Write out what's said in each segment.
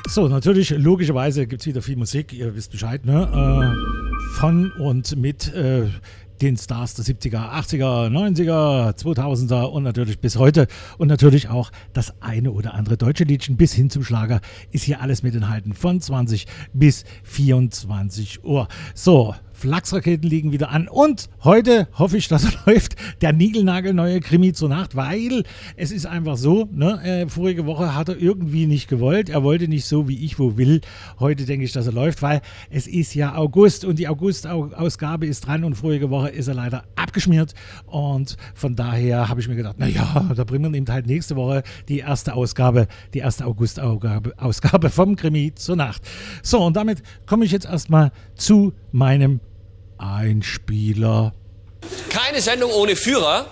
So, natürlich, logischerweise gibt es wieder viel Musik, ihr wisst Bescheid, ne? Von und mit den Stars der 70er, 80er, 90er, 2000er und natürlich bis heute. Und natürlich auch das eine oder andere deutsche Liedchen bis hin zum Schlager ist hier alles mit enthalten. Von 20 bis 24 Uhr. So, Flachsraketen liegen wieder an und heute hoffe ich, dass er läuft, der niegelnagelneue Krimi zur Nacht, weil es ist einfach so, ne, vorige Woche hat er irgendwie nicht gewollt, er wollte nicht so wie ich wo will, heute denke ich, dass er läuft, weil es ist ja August und die August-Ausgabe ist dran und vorige Woche ist er leider abgeschmiert und von daher habe ich mir gedacht, naja, da bringen wir ihm halt nächste Woche die erste August-Ausgabe vom Krimi zur Nacht. So, und damit komme ich jetzt erstmal zu meinem Einspieler. Keine Sendung ohne Führer.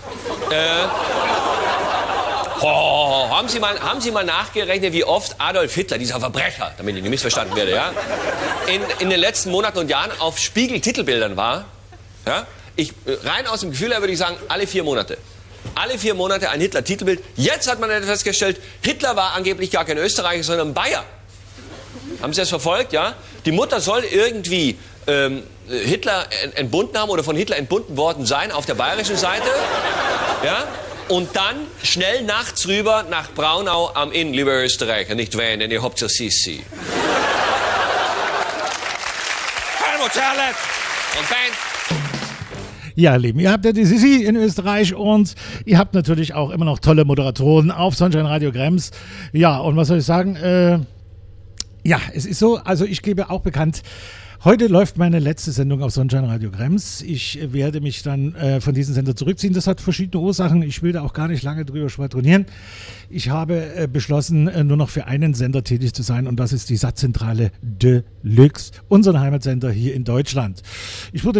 Haben Sie mal nachgerechnet, wie oft Adolf Hitler, dieser Verbrecher, damit ich nicht missverstanden werde, ja, in den letzten Monaten und Jahren auf Spiegel-Titelbildern war? Ja? Rein aus dem Gefühl her würde ich sagen, alle 4 Monate. Alle 4 Monate ein Hitler-Titelbild. Jetzt hat man festgestellt, Hitler war angeblich gar kein Österreicher, sondern ein Bayer. Haben Sie das verfolgt, ja? Die Mutter soll irgendwie Hitler entbunden haben oder von Hitler entbunden worden sein auf der bayerischen Seite, ja? Und dann schnell nachts rüber nach Braunau am Inn, liebe Österreicher, nicht weinen, ihr habt ja Sissi. Helmut Zerlett und Band. Ja, Lieben, ihr habt ja die Sissi in Österreich und ihr habt natürlich auch immer noch tolle Moderatoren auf Sunshine Radio Krems. Ja, und was soll ich sagen? Ja, es ist so, also ich gebe auch bekannt, heute läuft meine letzte Sendung auf Sunshine Radio Krems. Ich werde mich dann von diesem Sender zurückziehen. Das hat verschiedene Ursachen. Ich will da auch gar nicht lange drüber schwadronieren. Ich habe beschlossen, nur noch für einen Sender tätig zu sein und das ist die Satzzentrale Deluxe, unseren Heimatsender hier in Deutschland. Ich wurde